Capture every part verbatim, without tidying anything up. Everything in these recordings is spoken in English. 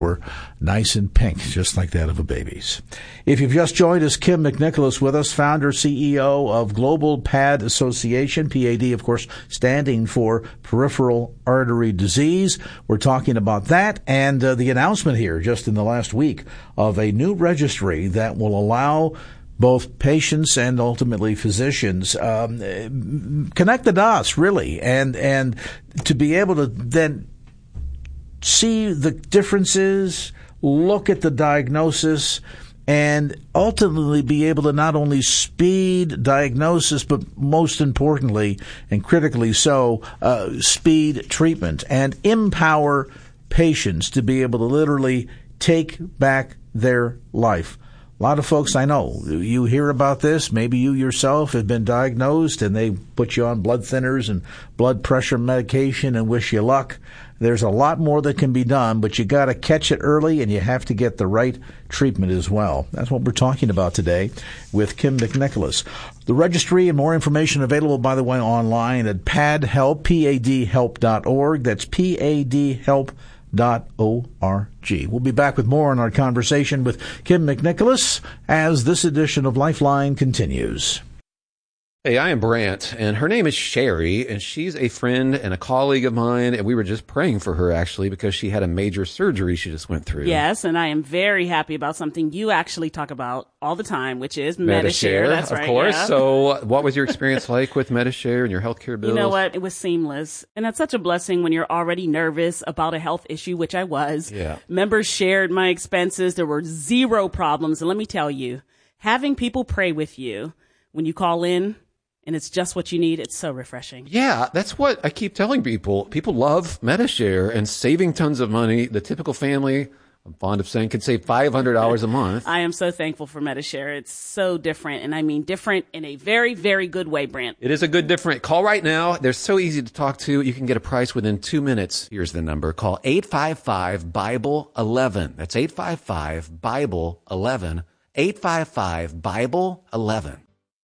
were nice and pink, just like that of a baby's. If you've just joined us, Kim McNicholas with us, founder, C E O of Global Pad Association, P A D, of course, standing for Peripheral Artery Disease. We're talking about that and uh, the announcement here just in the last week of a new registry that will allow both patients and ultimately physicians um, connect the dots, really, and and to be able to then see the differences, look at the diagnosis, and ultimately be able to not only speed diagnosis, but most importantly and critically so, uh, speed treatment and empower patients to be able to literally take back their life. A lot of folks I know, you hear about this, maybe you yourself have been diagnosed and they put you on blood thinners and blood pressure medication and wish you luck. There's a lot more that can be done, but you got to catch it early and you have to get the right treatment as well. That's what we're talking about today with Kim McNicholas. The registry and more information available, by the way, online at PADHelp, P A D help dot org. That's P A D help dot org. We'll be back with more on our conversation with Kim McNicholas as this edition of Lifeline continues. Hey, I am Brant, and her name is Sherry, and she's a friend and a colleague of mine, and we were just praying for her, actually, because she had a major surgery she just went through. Yes, and I am very happy about something you actually talk about all the time, which is Medi-Share. Medi-Share. That's of right, course. Yeah. So what was your experience like with Medi-Share and your healthcare bills? You know what? It was seamless, and that's such a blessing when you're already nervous about a health issue, which I was. Yeah. Members shared my expenses. There were zero problems, and let me tell you, having people pray with you when you call in, and it's just what you need, it's so refreshing. Yeah, that's what I keep telling people. People love Medi-Share and saving tons of money. The typical family, I'm fond of saying, can save five hundred dollars a month. I am so thankful for Medi-Share. It's so different, and I mean different in a very, very good way, Brant. It is a good different. Call right now. They're so easy to talk to. You can get a price within two minutes. Here's the number. Call eight five five, Bible eleven. That's eight five five, Bible eleven. eight five five, Bible eleven.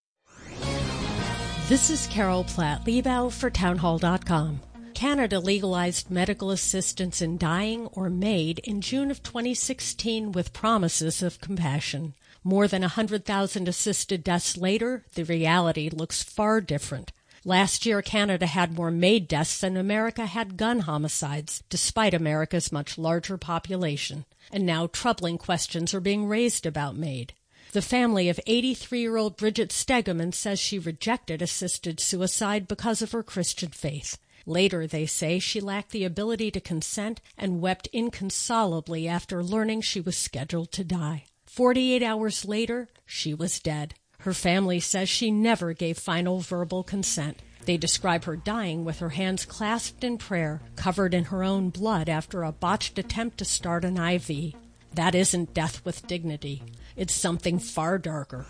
This is Carol Platt, Liebau for townhall dot com. Canada legalized medical assistance in dying or MAID in June of twenty sixteen with promises of compassion. More than one hundred thousand assisted deaths later, the reality looks far different. Last year, Canada had more MAID deaths than America had gun homicides, despite America's much larger population. And now troubling questions are being raised about MAID. The family of eighty-three-year-old Bridget Stegeman says she rejected assisted suicide because of her Christian faith. Later, they say, she lacked the ability to consent and wept inconsolably after learning she was scheduled to die. Forty-eight hours later, she was dead. Her family says she never gave final verbal consent. They describe her dying with her hands clasped in prayer, covered in her own blood after a botched attempt to start an I V. That isn't death with dignity. It's something far darker.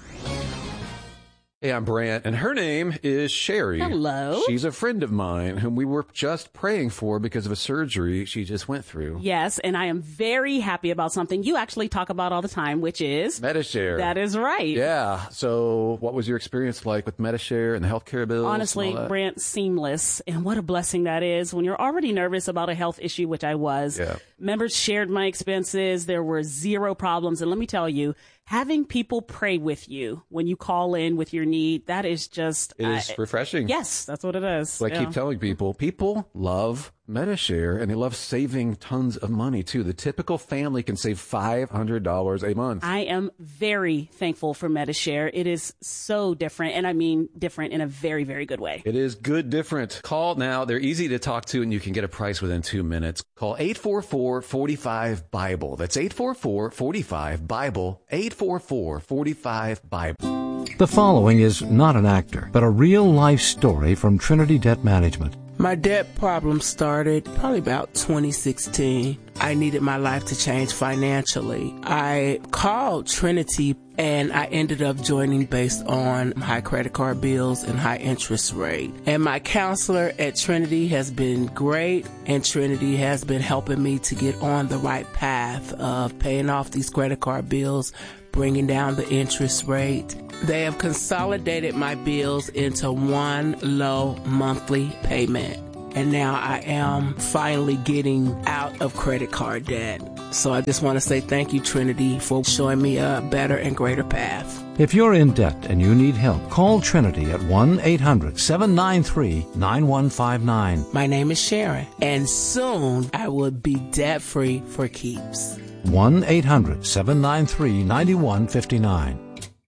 Hey, I'm Brant, and her name is Sherry. Hello. She's a friend of mine whom we were just praying for because of a surgery she just went through. Yes, and I am very happy about something you actually talk about all the time, which is Medi-Share. That is right. Yeah. So what was your experience like with Medi-Share and the healthcare bills? Honestly, Brant, seamless. And what a blessing that is when you're already nervous about a health issue, which I was. Yeah. Members shared my expenses. There were zero problems. And let me tell you, having people pray with you when you call in with your need, that is just... It is uh, refreshing. Yes, that's what it is. So I yeah. keep telling people, people love Medi-Share, and they love saving tons of money, too. The typical family can save five hundred dollars a month. I am very thankful for Medi-Share. It is so different, and I mean different in a very, very good way. It is good different. Call now. They're easy to talk to, and you can get a price within two minutes. Call eight four four, four five, Bible. That's eight four four, four five, Bible, eight four four, four five, Bible. The following is not an actor, but a real-life story from Trinity Debt Management. My debt problem started probably about twenty sixteen. I needed my life to change financially. I called Trinity and I ended up joining based on high credit card bills and high interest rate. And my counselor at Trinity has been great, and Trinity has been helping me to get on the right path of paying off these credit card bills, bringing down the interest rate. They have consolidated my bills into one low monthly payment. and now I am finally getting out of credit card debt. So I just want to say thank you, Trinity, for showing me a better and greater path. If you're in debt and you need help, call Trinity at one eight hundred seven nine three nine one five nine. My name is Sharon, and soon I will be debt-free for keeps. one eight hundred seven nine three nine one five nine.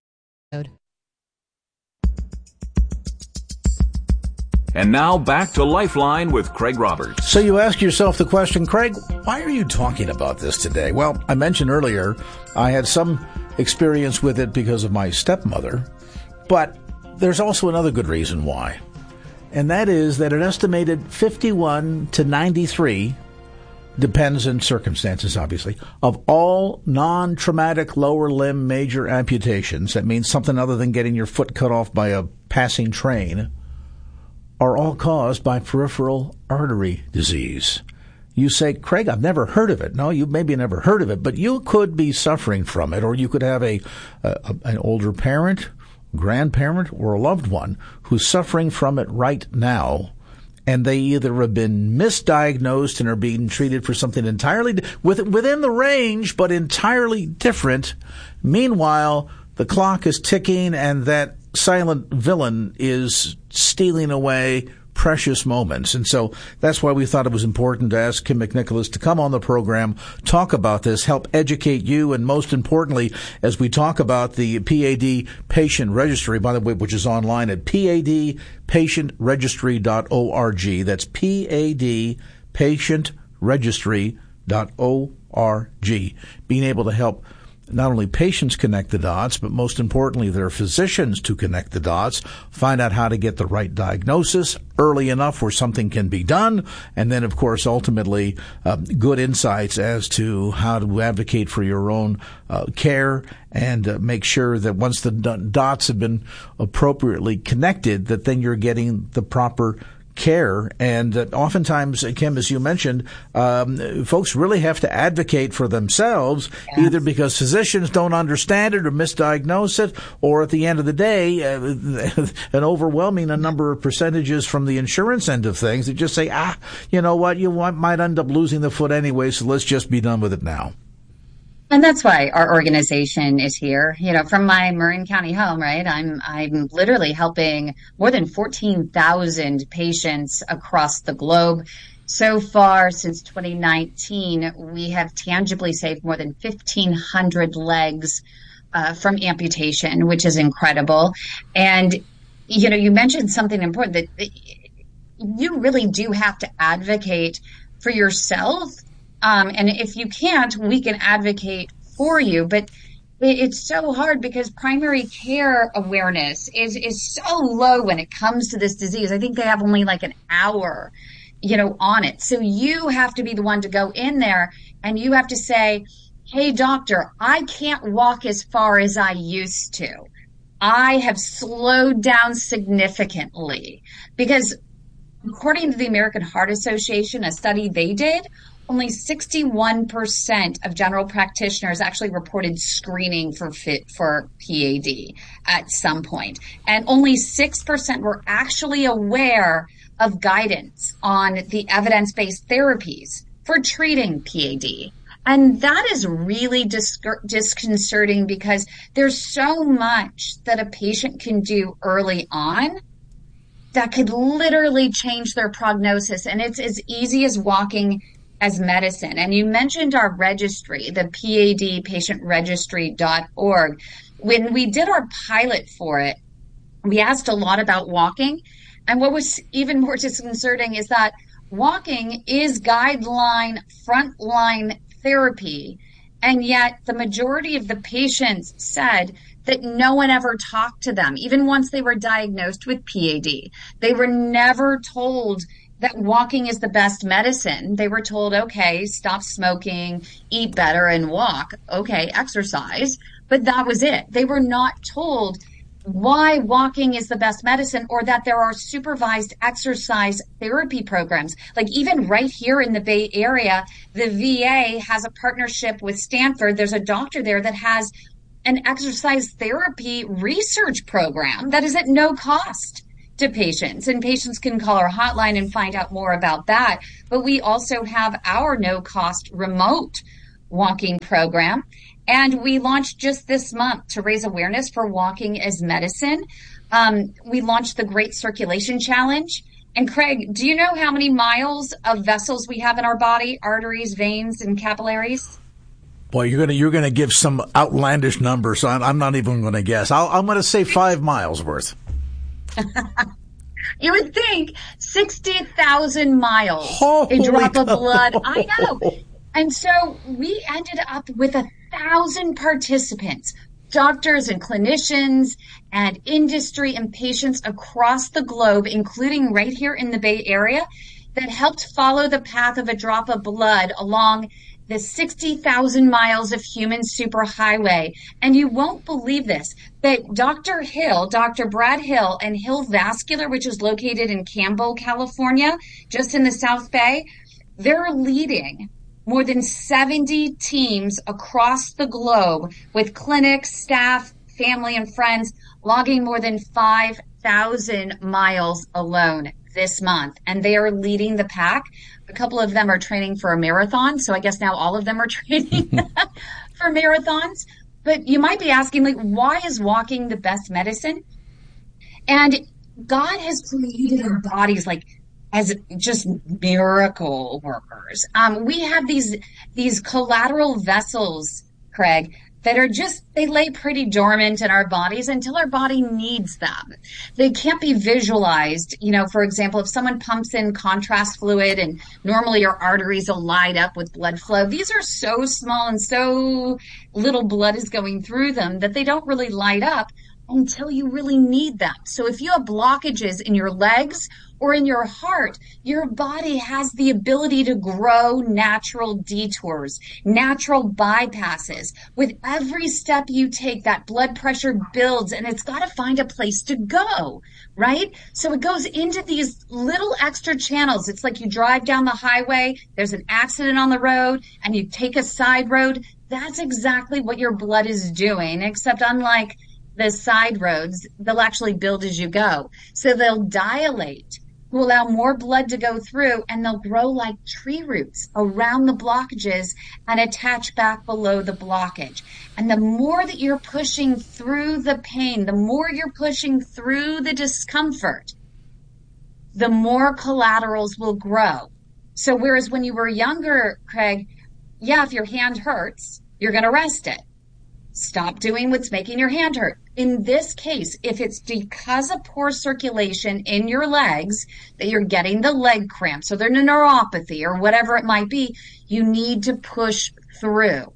And now back to Lifeline with Craig Roberts. So you ask yourself the question, Craig, why are you talking about this today? Well, I mentioned earlier I had some experience with it because of my stepmother, but there's also another good reason why. And that is that an estimated fifty-one to ninety-three, depends on circumstances obviously, of all non-traumatic lower limb major amputations, that means something other than getting your foot cut off by a passing train, are all caused by peripheral artery disease. You say, Craig, I've never heard of it. No, you maybe never heard of it, but you could be suffering from it, or you could have a, a an older parent, grandparent, or a loved one who's suffering from it right now, and they either have been misdiagnosed and are being treated for something entirely with, within the range, but entirely different. Meanwhile, the clock is ticking, and that silent villain is stealing away precious moments. And so that's why we thought it was important to ask Kim McNicholas to come on the program, talk about this, help educate you, and most importantly, as we talk about the P A D patient registry, by the way, which is online at P A D patient registry dot org. That's P A D patient registry dot org. Being able to help not only patients connect the dots, but most importantly, their physicians to connect the dots, find out how to get the right diagnosis early enough where something can be done, and then, of course, ultimately, uh, good insights as to how to advocate for your own uh, care and uh, make sure that once the dots have been appropriately connected, that then you're getting the proper care. And uh, oftentimes, Kim, as you mentioned, um, folks really have to advocate for themselves, yes. either because physicians don't understand it or misdiagnose it, or at the end of the day, uh, an overwhelming number of percentages from the insurance end of things that just say, ah, you know what, you might end up losing the foot anyway, so let's just be done with it now. And that's why our organization is here. You know, from my Marin County home, right? I'm I'm literally helping more than fourteen thousand patients across the globe. So far, since twenty nineteen, we have tangibly saved more than fifteen hundred legs uh, from amputation, which is incredible. And, you know, you mentioned something important, that you really do have to advocate for yourself. Um, and if you can't, we can advocate for you. But it, it's so hard because primary care awareness is, is so low when it comes to this disease. I think they have only like an hour, you know, on it. So you have to be the one to go in there and you have to say, hey, doctor, I can't walk as far as I used to. I have slowed down significantly because according to the American Heart Association, a study they did, only sixty-one percent of general practitioners actually reported screening for fit for P A D at some point. And only six percent were actually aware of guidance on the evidence-based therapies for treating P A D. And that is really dis- disconcerting because there's so much that a patient can do early on that could literally change their prognosis. And it's as easy as walking as medicine. And you mentioned our registry, the P A D patient registry dot org. When we did our pilot for it, we asked a lot about walking. And what was even more disconcerting is that walking is guideline frontline therapy. And yet the majority of the patients said that no one ever talked to them, even once they were diagnosed with P A D. They were never told that walking is the best medicine. They were told, okay, stop smoking, eat better, and walk. Okay, exercise. But that was it. They were not told why walking is the best medicine or that there are supervised exercise therapy programs. Like even right here in the Bay Area, the V A has a partnership with Stanford. There's a doctor there that has an exercise therapy research program that is at no cost to patients, and patients can call our hotline and find out more about that. But we also have our no-cost remote walking program, and we launched just this month to raise awareness for walking as medicine. Um, we launched the Great Circulation Challenge. And Craig, do you know how many miles of vessels we have in our body, arteries, veins, and capillaries? Boy, you're gonna you're gonna give some outlandish numbers. So I'm, I'm not even going to guess. I'll, I'm going to say five miles worth. You would think sixty thousand miles. Holy a drop cow. of blood. I know. And so we ended up with a thousand participants, doctors and clinicians and industry and patients across the globe, including right here in the Bay Area, that helped follow the path of a drop of blood along the sixty thousand miles of human superhighway. And you won't believe this, that Doctor Hill, Doctor Brad Hill, and Hill Vascular, which is located in Campbell, California, just in the South Bay, they're leading more than seventy teams across the globe with clinics, staff, family, and friends logging more than five thousand miles alone this month. And they are leading the pack. A couple of them are training for a marathon. So I guess now all of them are training for marathons. But you might be asking, like, why is walking the best medicine? And God has created our bodies like as just miracle workers. Um, we have these, these collateral vessels, Craig, that are just, they lay pretty dormant in our bodies until our body needs them. They can't be visualized. You know, for example, if someone pumps in contrast fluid and normally your arteries will light up with blood flow, these are so small and so little blood is going through them that they don't really light up until you really need them. So if you have blockages in your legs or in your heart, your body has the ability to grow natural detours, natural bypasses. With every step you take, that blood pressure builds and it's got to find a place to go, right? So it goes into these little extra channels. It's like you drive down the highway, there's an accident on the road, and you take a side road. That's exactly what your blood is doing, except unlike the side roads, they'll actually build as you go. So they'll dilate to allow more blood to go through, and they'll grow like tree roots around the blockages and attach back below the blockage. And the more that you're pushing through the pain, the more you're pushing through the discomfort, the more collaterals will grow. So whereas when you were younger, Craig, yeah, if your hand hurts, you're going to rest it. Stop doing what's making your hand hurt. In this case, if it's because of poor circulation in your legs that you're getting the leg cramps or the neuropathy or whatever it might be, you need to push through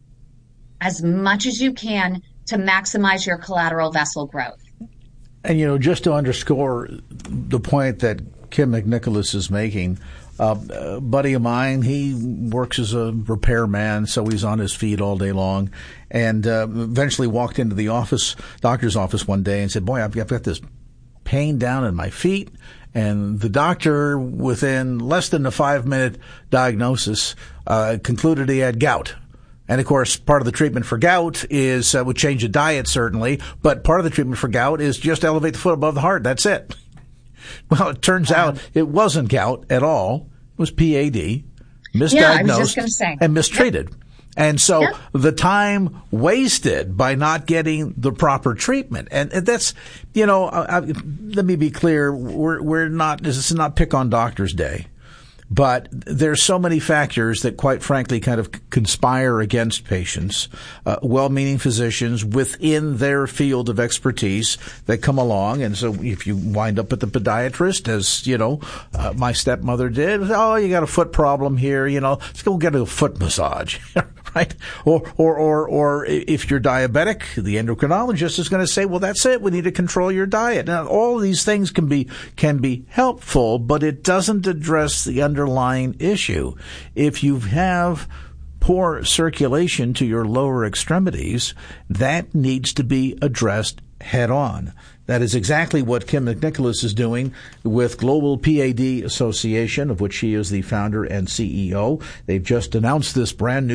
as much as you can to maximize your collateral vessel growth. And, you know, just to underscore the point that Kim McNicholas is making, Uh, a buddy of mine, he works as a repairman, so he's on his feet all day long, and uh, eventually walked into the office, doctor's office one day and said, boy, I've, I've got this pain down in my feet. And the doctor, within less than a five-minute diagnosis, uh, concluded he had gout. And, of course, part of the treatment for gout is, uh, would change the diet, certainly, but part of the treatment for gout is just elevate the foot above the heart. That's it. Well, it turns um, out it wasn't gout at all. It was P A D, misdiagnosed yeah, I was just gonna say. and mistreated. Yep. And so yep. the time wasted by not getting the proper treatment. And, and that's, you know, I, I, let me be clear. We're, we're not, this is not pick on doctors day. But there's so many factors that, quite frankly, kind of conspire against patients, uh, well-meaning physicians within their field of expertise that come along. And so if you wind up at the podiatrist, as, you know, uh, my stepmother did, oh, you got a foot problem here, you know, let's go get a foot massage, right? Or, or, or, or if you're diabetic, the endocrinologist is going to say, well, that's it. We need to control your diet. Now, all of these things can be, can be helpful, but it doesn't address the underlying issue. If you have poor circulation to your lower extremities, that needs to be addressed head on. That is exactly what Kim McNicholas is doing with Global P A D Association, of which she is the founder and C E O. They've just announced this brand new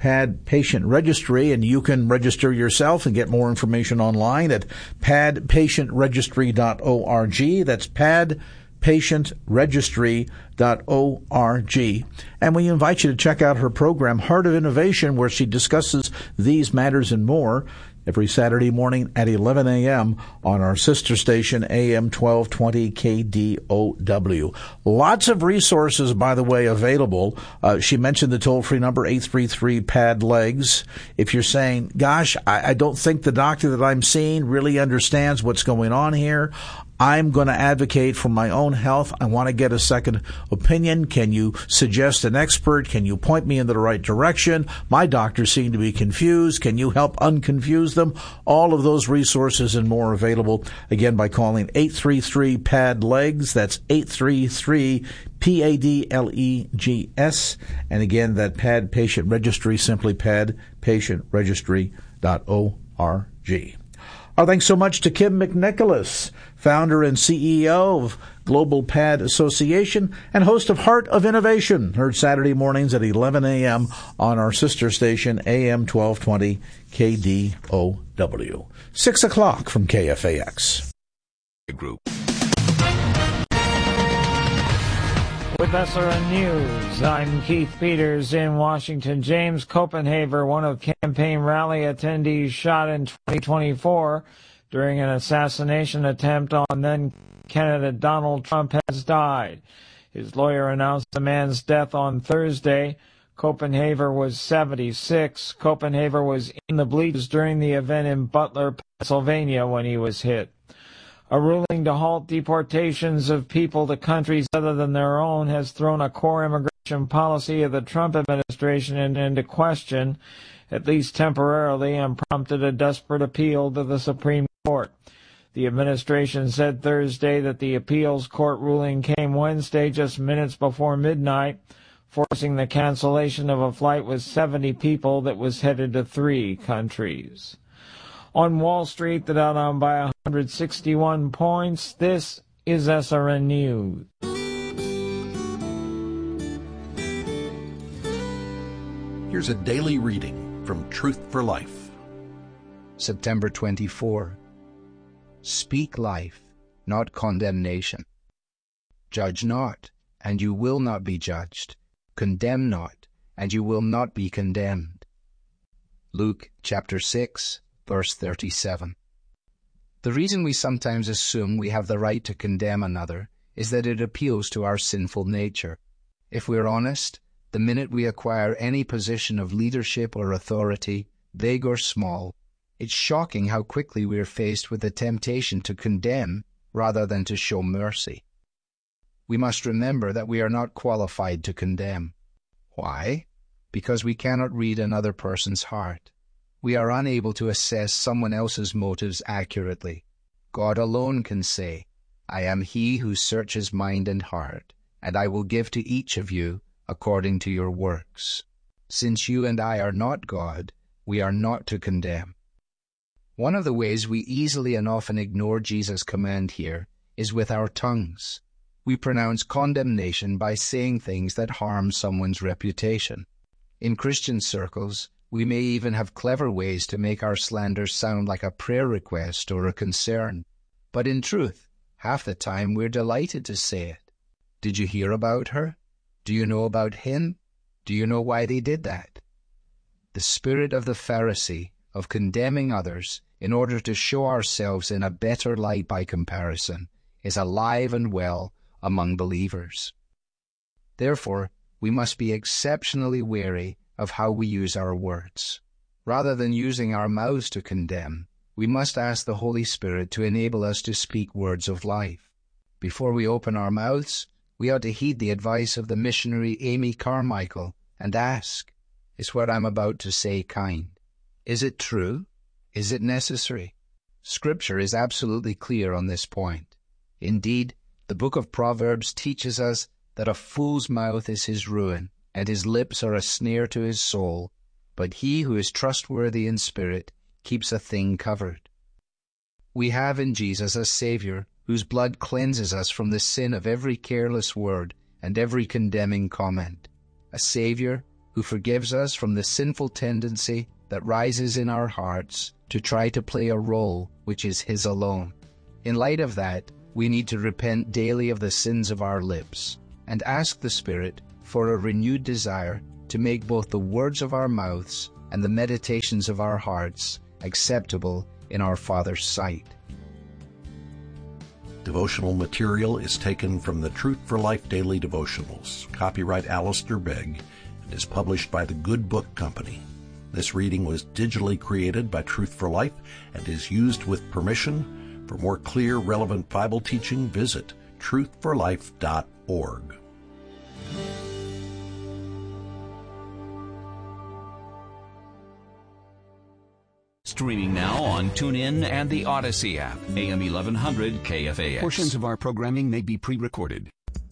PAD Patient Registry, and you can register yourself and get more information online at pad patient registry dot org. That's pad patient registry dot org. And we invite you to check out her program, Heart of Innovation, where she discusses these matters and more every Saturday morning at eleven a.m. on our sister station, A M twelve twenty K D O W. Lots of resources, by the way, available. Uh, she mentioned the toll-free number, eight three three P A D legs. If you're saying, gosh, I, I don't think the doctor that I'm seeing really understands what's going on here, I'm going to advocate for my own health. I want to get a second opinion. Can you suggest an expert? Can you point me in the right direction? My doctors seem to be confused. Can you help unconfuse them? All of those resources and more available, again, by calling eight three three P A D legs. That's eight three three P A D L E G S. And again, that P A D Patient Registry, simply pad patient registry dot org. Our thanks so much to Kim McNicholas, founder and C E O of Global P A D Association and host of Heart of Innovation, heard Saturday mornings at eleven a.m. on our sister station, A M twelve twenty K D O W. Six o'clock from K F A X. Group. With S R N News, I'm Keith Peters in Washington. James Copenhaver, one of campaign rally attendees shot in twenty twenty-four during an assassination attempt on then-candidate Donald Trump, has died. His lawyer announced the man's death on Thursday. Copenhaver was seventy-six. Copenhaver was in the bleachers during the event in Butler, Pennsylvania, when he was hit. A ruling to halt deportations of people to countries other than their own has thrown a core immigration policy of the Trump administration into question, at least temporarily, and prompted a desperate appeal to the Supreme Court. The administration said Thursday that the appeals court ruling came Wednesday just minutes before midnight, forcing the cancellation of a flight with seventy people that was headed to three countries. On Wall Street, the Dow down by one hundred sixty-one points. This is S R N News. Here's a daily reading from Truth for Life. September twenty-fourth. Speak life, not condemnation. Judge not, and you will not be judged. Condemn not, and you will not be condemned. Luke chapter six. Verse thirty-seven. The reason we sometimes assume we have the right to condemn another is that it appeals to our sinful nature. If we're honest, the minute we acquire any position of leadership or authority, big or small, it's shocking how quickly we're faced with the temptation to condemn rather than to show mercy. We must remember that we are not qualified to condemn. Why? Because we cannot read another person's heart. We are unable to assess someone else's motives accurately. God alone can say, I am he who searches mind and heart, and I will give to each of you according to your works. Since you and I are not God, we are not to condemn. One of the ways we easily and often ignore Jesus' command here is with our tongues. We pronounce condemnation by saying things that harm someone's reputation. In Christian circles, we may even have clever ways to make our slander sound like a prayer request or a concern. But in truth, half the time we're delighted to say it. Did you hear about her? Do you know about him? Do you know why they did that? The spirit of the Pharisee, of condemning others in order to show ourselves in a better light by comparison, is alive and well among believers. Therefore, we must be exceptionally wary of how we use our words. Rather than using our mouths to condemn, we must ask the Holy Spirit to enable us to speak words of life. Before we open our mouths, we ought to heed the advice of the missionary Amy Carmichael and ask, is what I'm about to say kind? Is it true? Is it necessary? Scripture is absolutely clear on this point. Indeed, the book of Proverbs teaches us that a fool's mouth is his ruin, and his lips are a snare to his soul, but he who is trustworthy in spirit keeps a thing covered. We have in Jesus a Savior whose blood cleanses us from the sin of every careless word and every condemning comment, a Savior who forgives us from the sinful tendency that rises in our hearts to try to play a role which is His alone. In light of that, we need to repent daily of the sins of our lips and ask the Spirit for a renewed desire to make both the words of our mouths and the meditations of our hearts acceptable in our Father's sight. Devotional material is taken from the Truth for Life Daily Devotionals, copyright Alistair Begg, and is published by the Good Book Company. This reading was digitally created by Truth for Life and is used with permission. For more clear, relevant Bible teaching, visit truth for life dot org. Streaming now on TuneIn and the Odyssey app. A M eleven hundred K F A X. Portions of our programming may be pre-recorded.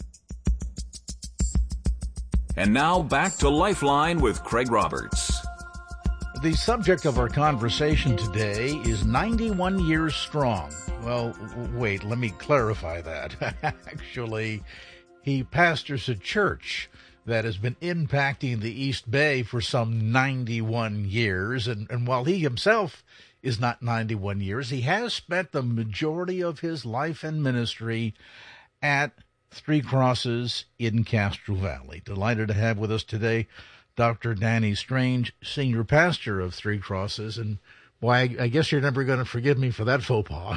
And now back to Lifeline with Craig Roberts. The subject of our conversation today is ninety-one years strong. Well, wait, let me clarify that. Actually, he pastors a church that has been impacting the East Bay for some ninety-one years. And, and while he himself is not ninety-one years, he has spent the majority of his life and ministry at Three Crosses in Castro Valley. Delighted to have with us today Doctor Danny Strange, senior pastor of Three Crosses. And boy, I, I guess you're never going to forgive me for that faux pas.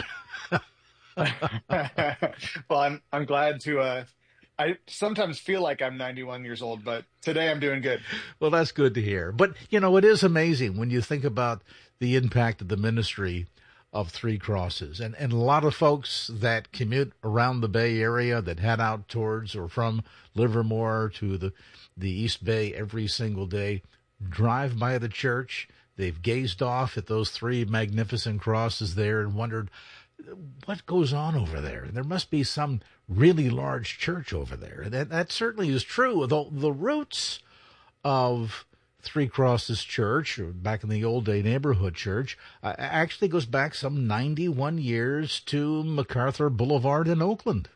Well, I'm I'm glad to. Uh, I sometimes feel like I'm ninety-one years old, but today I'm doing good. Well, that's good to hear. But, you know, it is amazing when you think about the impact of the ministry of Three Crosses. And, and a lot of folks that commute around the Bay Area, that head out towards or from Livermore to the, the East Bay every single day, drive by the church. They've gazed off at those three magnificent crosses there and wondered, what goes on over there? There must be some really large church over there. That that certainly is true. The, the roots of Three Crosses Church, or back in the old day neighborhood church, uh, actually goes back some ninety-one years to MacArthur Boulevard in Oakland.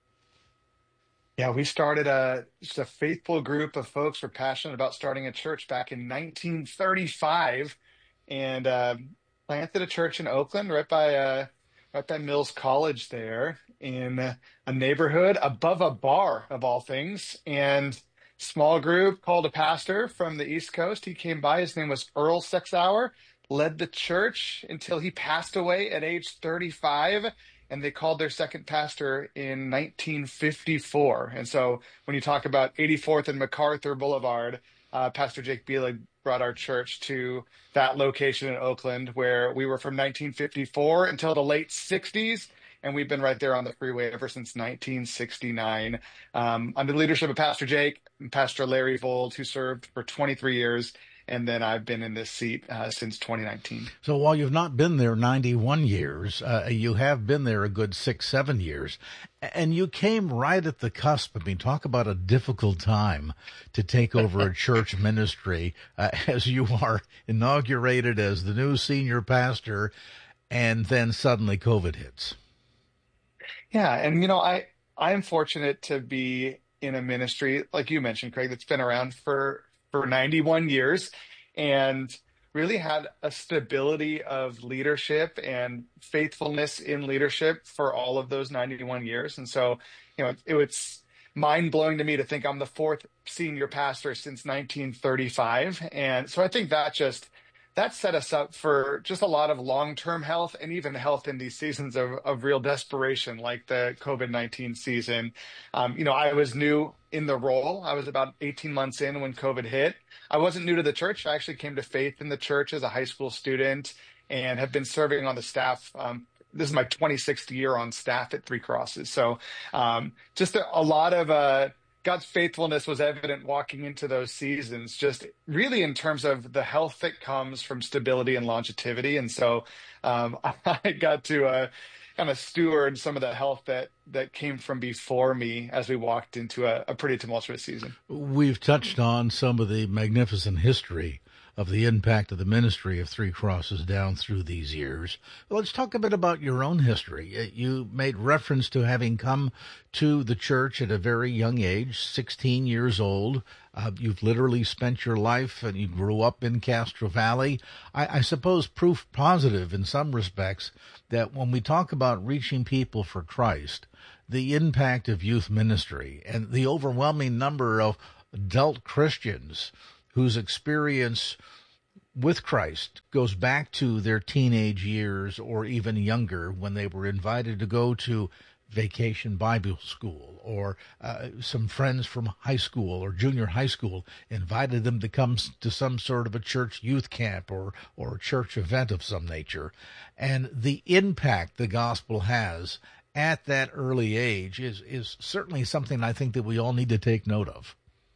Yeah, we started a just a faithful group of folks who were passionate about starting a church back in nineteen thirty-five, and uh, planted a church in Oakland, right by uh, right by Mills College, there in a neighborhood above a bar of all things. And small group, called a pastor from the East Coast. He came by. His name was Earl Sexauer. Led the church until he passed away at age thirty-five. And they called their second pastor in nineteen fifty-four. And so when you talk about eighty-fourth and MacArthur Boulevard, uh, Pastor Jake Bielig brought our church to that location in Oakland, where we were from nineteen fifty-four until the late sixties. And we've been right there on the freeway ever since nineteen sixty-nine. Um, under the leadership of Pastor Jake and Pastor Larry Vold, who served for twenty-three years. And then I've been in this seat uh, since twenty nineteen. So while you've not been there ninety-one years, uh, you have been there a good six, seven years. And you came right at the cusp. I mean, talk about a difficult time to take over a church ministry uh, as you are inaugurated as the new senior pastor, and then suddenly COVID hits. Yeah, and you know, I I am fortunate to be in a ministry, like you mentioned, Craig, that's been around for for ninety-one years, and really had a stability of leadership and faithfulness in leadership for all of those ninety-one years. And so, you know, it, it's mind blowing to me to think I'm the fourth senior pastor since nineteen thirty-five. And so I think that just, that set us up for just a lot of long-term health, and even health in these seasons of, of real desperation, like the COVID nineteen season. Um, you know, I was new in the role. I was about eighteen months in when COVID hit. I wasn't new to the church. I actually came to faith in the church as a high school student and have been serving on the staff. Um, this is my twenty-sixth year on staff at Three Crosses. So um, just a, a lot of uh, God's faithfulness was evident walking into those seasons, just really in terms of the health that comes from stability and longevity. And so um, I got to uh, kind of steward some of the health that, that came from before me as we walked into a, a pretty tumultuous season. We've touched on some of the magnificent history of the impact of the ministry of Three Crosses down through these years. Let's talk a bit about your own history. You made reference to having come to the church at a very young age, sixteen years old. Uh, you've literally spent your life, and you grew up in Castro Valley. I, I suppose proof positive in some respects that when we talk about reaching people for Christ, the impact of youth ministry and the overwhelming number of adult Christians whose experience with Christ goes back to their teenage years or even younger, when they were invited to go to Vacation Bible School, or uh, some friends from high school or junior high school invited them to come to some sort of a church youth camp or, or a church event of some nature. And the impact the gospel has at that early age is, is certainly something I think that we all need to take note of.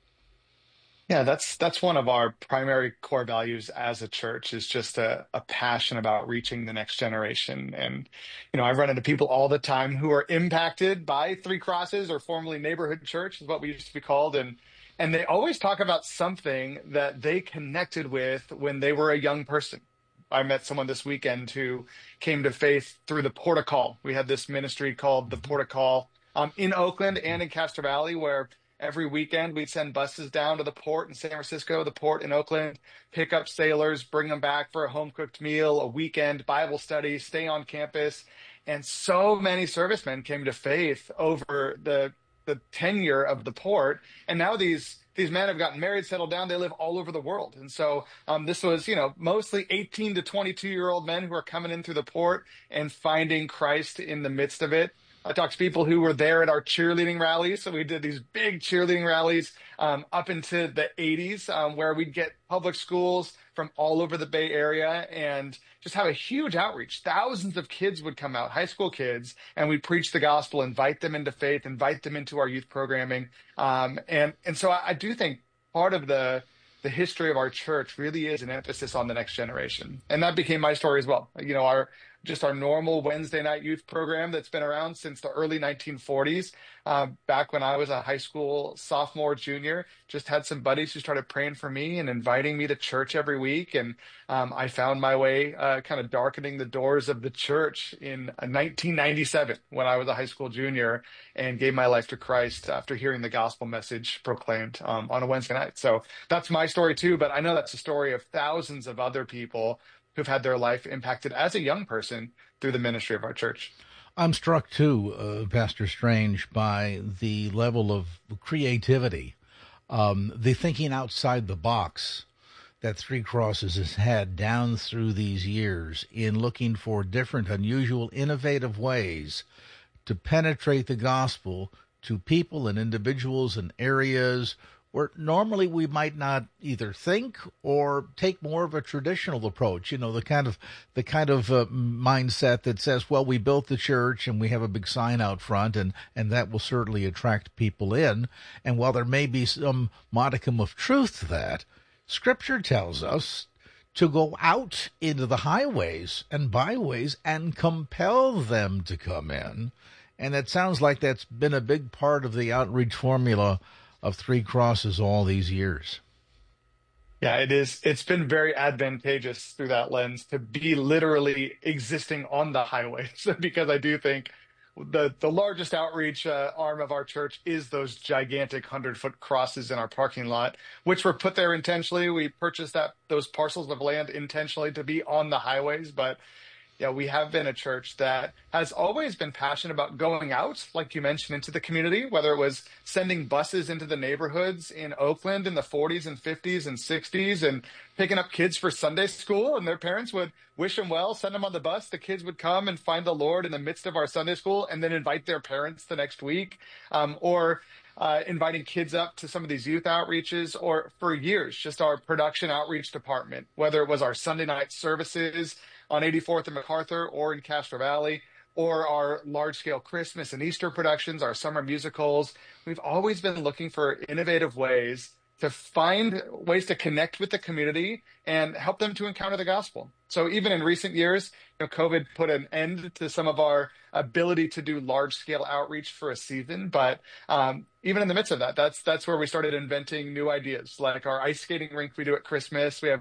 Yeah, that's that's one of our primary core values as a church, is just a, a passion about reaching the next generation. And, you know, I run into people all the time who are impacted by Three Crosses, or formerly Neighborhood Church is what we used to be called. And and they always talk about something that they connected with when they were a young person. I met someone this weekend who came to faith through the Port of Call. We had this ministry called the Port of Call um, in Oakland and in Castro Valley, where every weekend we'd send buses down to the port in San Francisco, the port in Oakland, pick up sailors, bring them back for a home-cooked meal, a weekend Bible study, stay on campus. And so many servicemen came to faith over the the tenure of the port. And now these these men have gotten married, settled down. They live all over the world. And so um, this was, you know, mostly eighteen to twenty-two-year-old men who are coming in through the port and finding Christ in the midst of it. I talked to people who were there at our cheerleading rallies. So we did these big cheerleading rallies um, up into the eighties, um, where we'd get public schools from all over the Bay Area and just have a huge outreach. Thousands of kids would come out, high school kids, and we'd preach the gospel, invite them into faith, invite them into our youth programming. Um, and, and so I, I do think part of the the history of our church really is an emphasis on the next generation. And that became my story as well. You know, our just our normal Wednesday night youth program that's been around since the early nineteen forties. Uh, back when I was a high school sophomore, junior, just had some buddies who started praying for me and inviting me to church every week. And um, I found my way uh, kind of darkening the doors of the church in nineteen ninety-seven when I was a high school junior, and gave my life to Christ after hearing the gospel message proclaimed um, on a Wednesday night. So that's my story too, but I know that's the story of thousands of other people who've had their life impacted as a young person through the ministry of our church. I'm struck, too, uh, Pastor Strange, by the level of creativity, um, the thinking outside the box that Three Crosses has had down through these years in looking for different, unusual, innovative ways to penetrate the gospel to people and individuals and areas where normally we might not either think or take more of a traditional approach, you know, the kind of the kind of uh, mindset that says, well, we built the church and we have a big sign out front, and, and that will certainly attract people in. And while there may be some modicum of truth to that, Scripture tells us to go out into the highways and byways and compel them to come in. And it sounds like that's been a big part of the outreach formula of Three Crosses all these years. Yeah, it is. It's been very advantageous through that lens to be literally existing on the highways, because I do think the the largest outreach uh, arm of our church is those gigantic hundred-foot crosses in our parking lot, which were put there intentionally. We purchased that those parcels of land intentionally to be on the highways, but yeah, we have been a church that has always been passionate about going out, like you mentioned, into the community, whether it was sending buses into the neighborhoods in Oakland in the forties and fifties and sixties and picking up kids for Sunday school, and their parents would wish them well, send them on the bus. The kids would come and find the Lord in the midst of our Sunday school and then invite their parents the next week, um, or Uh, inviting kids up to some of these youth outreaches, or for years, just our production outreach department, whether it was our Sunday night services on eighty-fourth and MacArthur or in Castro Valley, or our large-scale Christmas and Easter productions, our summer musicals. We've always been looking for innovative ways to find ways to connect with the community and help them to encounter the gospel. So even in recent years, you know, COVID put an end to some of our ability to do large-scale outreach for a season. But um, even in the midst of that, that's that's where we started inventing new ideas, like our ice skating rink we do at Christmas. We have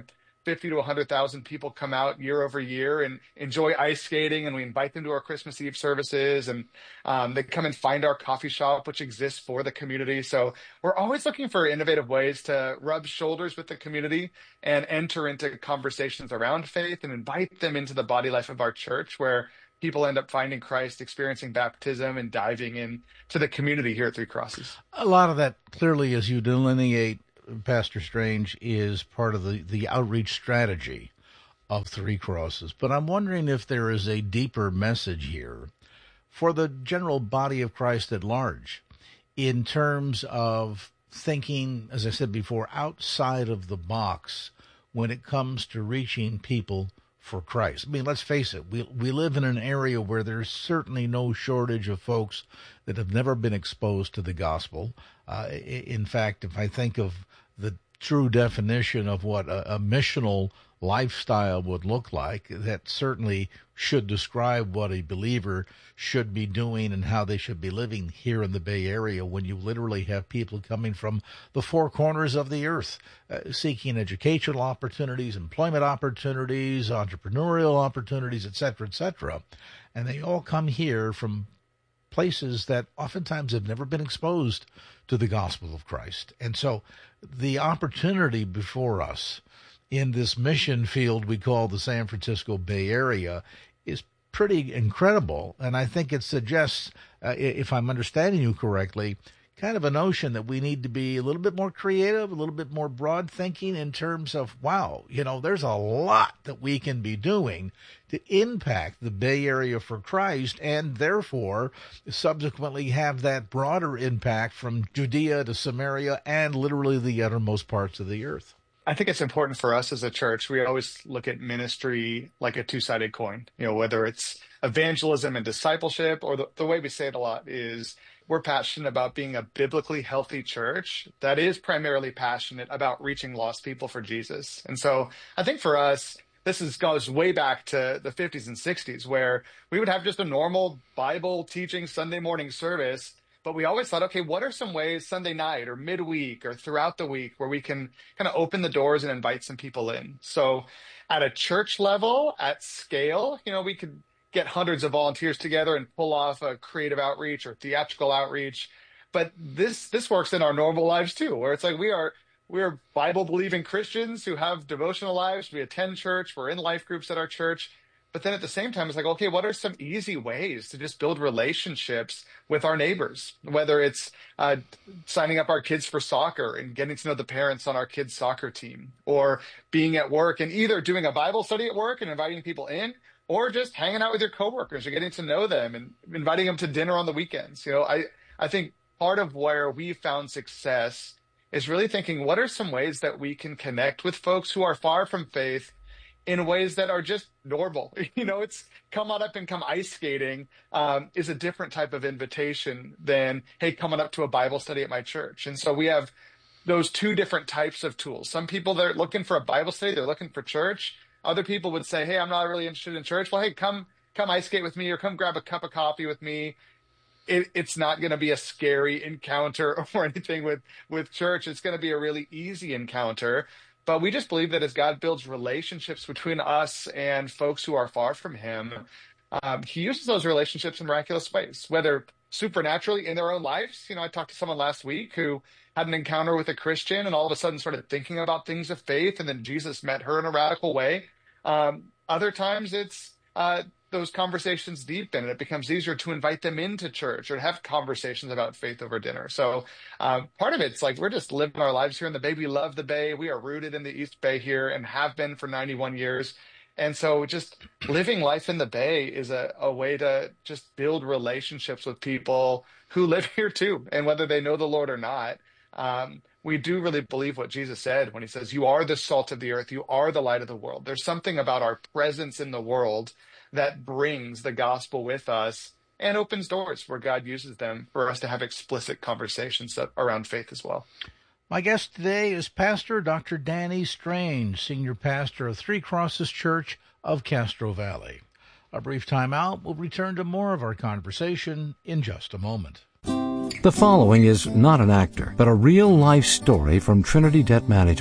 fifty to one hundred thousand people come out year over year and enjoy ice skating, and we invite them to our Christmas Eve services, and um, they come and find our coffee shop, which exists for the community. So we're always looking for innovative ways to rub shoulders with the community and enter into conversations around faith and invite them into the body life of our church, where people end up finding Christ, experiencing baptism, and diving in to the community here at Three Crosses. A lot of that, clearly, as you delineate, Pastor Strange, is part of the, the outreach strategy of Three Crosses. But I'm wondering if there is a deeper message here for the general body of Christ at large in terms of thinking, as I said before, outside of the box when it comes to reaching people for Christ. I mean, let's face it, we we live in an area where there's certainly no shortage of folks that have never been exposed to the gospel. Uh, in fact, if I think of the true definition of what a, a missional lifestyle would look like, that certainly should describe what a believer should be doing and how they should be living here in the Bay Area, when you literally have people coming from the four corners of the earth uh, seeking educational opportunities, employment opportunities, entrepreneurial opportunities, et cetera, et cetera. And they all come here from places that oftentimes have never been exposed to the gospel of Christ. And so the opportunity before us in this mission field we call the San Francisco Bay Area is pretty incredible. And I think it suggests, uh, if I'm understanding you correctly, kind of a notion that we need to be a little bit more creative, a little bit more broad thinking in terms of, wow, you know, there's a lot that we can be doing to impact the Bay Area for Christ, and therefore subsequently have that broader impact from Judea to Samaria and literally the uttermost parts of the earth. I think it's important for us as a church. We always look at ministry like a two-sided coin, you know, whether it's evangelism and discipleship, or the, the way we say it a lot is we're passionate about being a biblically healthy church that is primarily passionate about reaching lost people for Jesus. And so I think for us, this is, goes way back to the fifties and sixties, where we would have just a normal Bible teaching Sunday morning service. But we always thought, okay, what are some ways Sunday night or midweek or throughout the week where we can kind of open the doors and invite some people in? So at a church level, at scale, you know, we could get hundreds of volunteers together and pull off a creative outreach or theatrical outreach. But this this works in our normal lives too, where it's like we are we're Bible-believing Christians who have devotional lives. We attend church. We're in life groups at our church. But then at the same time, it's like, okay, what are some easy ways to just build relationships with our neighbors? Whether it's uh, signing up our kids for soccer and getting to know the parents on our kids' soccer team, or being at work and either doing a Bible study at work and inviting people in, or just hanging out with your coworkers and getting to know them and inviting them to dinner on the weekends. You know, I, I think part of where we found success is really thinking, what are some ways that we can connect with folks who are far from faith in ways that are just normal? You know, it's come on up and come ice skating um, is a different type of invitation than, hey, coming up to a Bible study at my church. And so we have those two different types of tools. Some people, they're looking for a Bible study, they're looking for church. Other people would say, hey, I'm not really interested in church. Well, hey, come come ice skate with me, or come grab a cup of coffee with me. It, it's not going to be a scary encounter or anything with, with church. It's going to be a really easy encounter. But we just believe that as God builds relationships between us and folks who are far from him, um, he uses those relationships in miraculous ways, whether supernaturally in their own lives. You know, I talked to someone last week who had an encounter with a Christian and all of a sudden started thinking about things of faith, and then Jesus met her in a radical way. Um, other times it's uh, those conversations deepen and it becomes easier to invite them into church or have conversations about faith over dinner. So um, part of it's like we're just living our lives here in the Bay. We love the Bay. We are rooted in the East Bay here and have been for ninety-one years. And so just living life in the Bay is a, a way to just build relationships with people who live here too. And whether they know the Lord or not, um, we do really believe what Jesus said when he says, you are the salt of the earth. You are the light of the world. There's something about our presence in the world that brings the gospel with us and opens doors where God uses them for us to have explicit conversations around faith as well. My guest today is Pastor Doctor Danny Strange, Senior Pastor of Three Crosses Church of Castro Valley. A brief time out. We'll return to more of our conversation in just a moment. The following is not an actor, but a real-life story from Trinity Debt Management.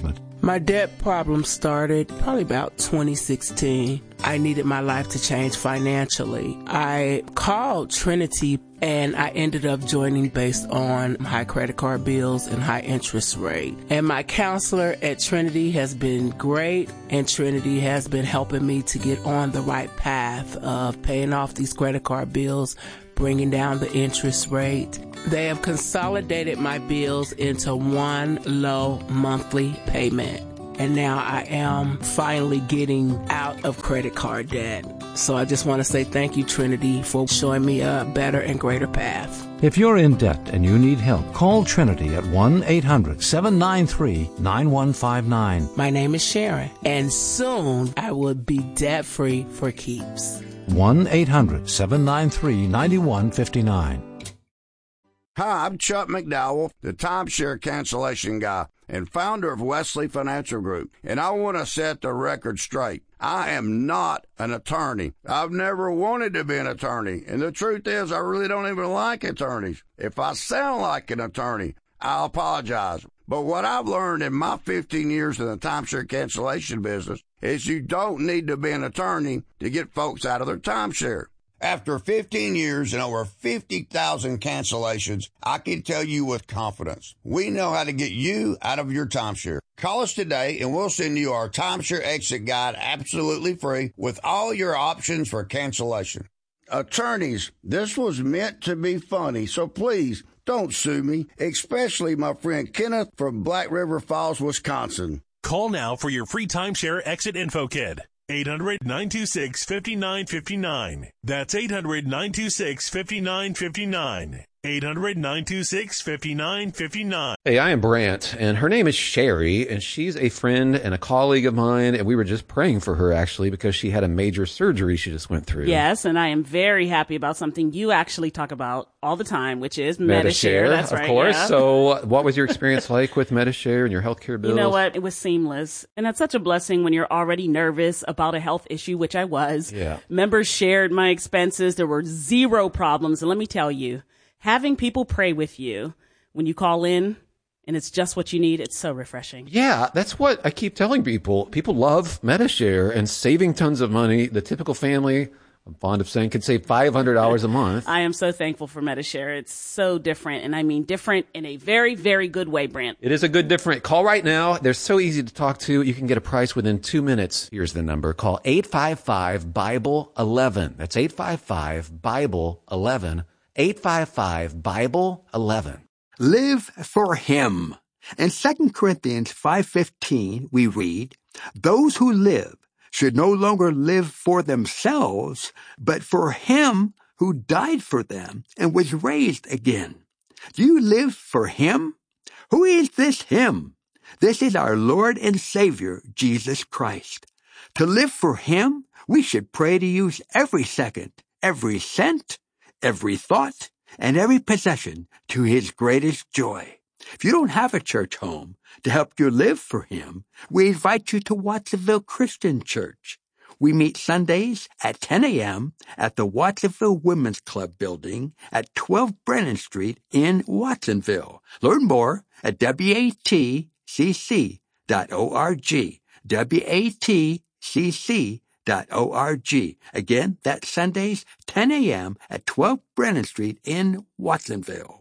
My debt problem started probably about twenty sixteen. I needed my life to change financially. I called Trinity and I ended up joining based on high credit card bills and high interest rate. And my counselor at Trinity has been great, and Trinity has been helping me to get on the right path of paying off these credit card bills, bringing down the interest rate. They have consolidated my bills into one low monthly payment. And now I am finally getting out of credit card debt. So I just want to say thank you, Trinity, for showing me a better and greater path. If you're in debt and you need help, call Trinity at one eight hundred seven nine three nine one five nine. My name is Sharon, and soon I will be debt-free for keeps. one eight hundred seven nine three nine one five nine. Hi, I'm Chuck McDowell, the timeshare cancellation guy and founder of Wesley Financial Group, and I want to set the record straight. I am not an attorney. I've never wanted to be an attorney, and the truth is I really don't even like attorneys. If I sound like an attorney, I apologize. But what I've learned in my fifteen years in the timeshare cancellation business is you don't need to be an attorney to get folks out of their timeshare. After fifteen years and over fifty thousand cancellations, I can tell you with confidence, we know how to get you out of your timeshare. Call us today and we'll send you our timeshare exit guide absolutely free with all your options for cancellation. Attorneys, this was meant to be funny, so please don't sue me, especially my friend Kenneth from Black River Falls, Wisconsin. Call now for your free timeshare exit info kit. eight hundred nine two six five nine five nine. That's eight hundred nine two six five nine five nine. eight hundred nine two six five nine five nine. Hey, I am Brant, and her name is Sherry, and she's a friend and a colleague of mine, and we were just praying for her, actually, because she had a major surgery she just went through. Yes, and I am very happy about something you actually talk about all the time, which is Medi-Share. That's of right, course. yeah. So what was your experience like with Medi-Share and your healthcare bills? You know what? It was seamless. And that's such a blessing when you're already nervous about a health issue, which I was. Yeah. Members shared my expenses. There were zero problems. And let me tell you, having people pray with you when you call in and it's just what you need, it's so refreshing. Yeah, that's what I keep telling people. People love Medi-Share and saving tons of money. The typical family, I'm fond of saying, could save five hundred dollars a month. I am so thankful for Medi-Share. It's so different, and I mean different in a very, very good way, Brant. It is a good different. Call right now. They're so easy to talk to. You can get a price within two minutes. Here's the number. Call eight five five Bible eleven. That's eight five five Bible eleven. eight five five Bible eleven. Live for him. In Second Corinthians five fifteen, we read, "Those who live should no longer live for themselves, but for him who died for them and was raised again." Do you live for him? Who is this him? This is our Lord and Savior, Jesus Christ. To live for him, we should pray to use every second, every cent, every thought, and every possession to his greatest joy. If you don't have a church home to help you live for him, we invite you to Watsonville Christian Church. We meet Sundays at ten a.m. at the Watsonville Women's Club building at twelve Brennan Street in Watsonville. Learn more at W A T C C dot org. W A T C C dot org. Again, that's Sundays, ten a.m. at twelve Brennan Street in Watsonville.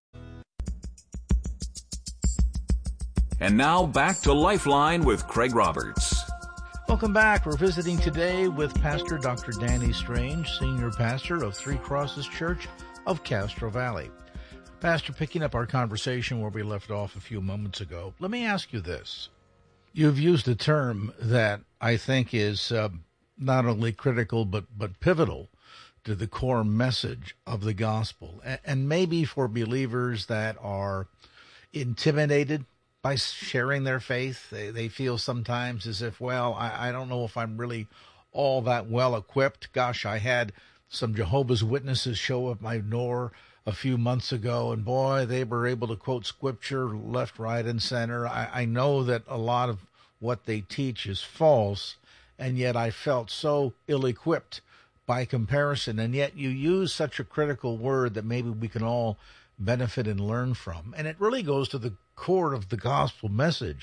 And now back to Lifeline with Craig Roberts. Welcome back. We're visiting today with Pastor Doctor Danny Strange, Senior Pastor of Three Crosses Church of Castro Valley. Pastor, picking up our conversation where we left off a few moments ago, let me ask you this. You've used a term that I think is uh, not only critical but, but pivotal to the core message of the gospel, and, and maybe for believers that are intimidated by sharing their faith. They, they feel sometimes as if, well, I, I don't know if I'm really all that well equipped. Gosh, I had some Jehovah's Witnesses show up my door a few months ago, and boy, they were able to quote scripture left, right, and center. I, I know that a lot of what they teach is false, and yet I felt so ill-equipped by comparison, and yet you use such a critical word that maybe we can all benefit and learn from. And it really goes to the core of the gospel message.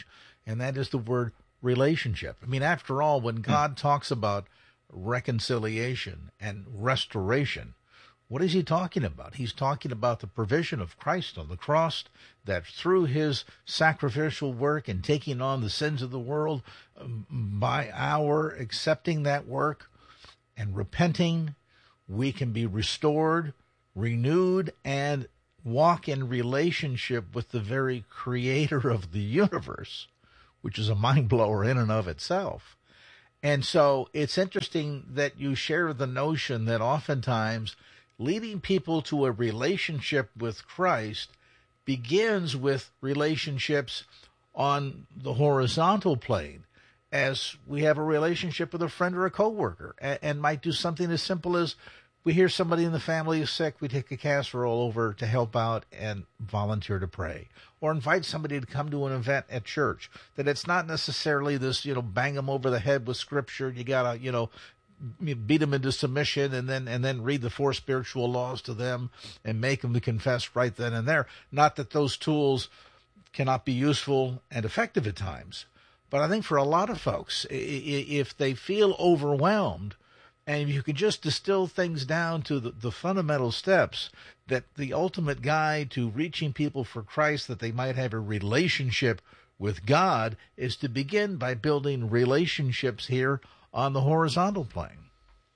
and that is the word relationship. I mean, after all, when God talks about reconciliation and restoration, what is he talking about? He's talking about the provision of Christ on the cross, that through his sacrificial work and taking on the sins of the world, um, by our accepting that work and repenting, we can be restored, renewed, and walk in relationship with the very creator of the universe, which is a mind blower in and of itself. And so it's interesting that you share the notion that oftentimes leading people to a relationship with Christ begins with relationships on the horizontal plane, as we have a relationship with a friend or a coworker, and, and might do something as simple as we hear somebody in the family is sick, we take a casserole over to help out and volunteer to pray, or invite somebody to come to an event at church. That it's not necessarily this, you know, bang them over the head with scripture, and you gotta, you know, beat them into submission and then and then read the four spiritual laws to them and make them to confess right then and there. Not that those tools cannot be useful and effective at times, but I think for a lot of folks, if they feel overwhelmed, and if you could just distill things down to the, the fundamental steps, that the ultimate guide to reaching people for Christ, that they might have a relationship with God, is to begin by building relationships here on the horizontal plane.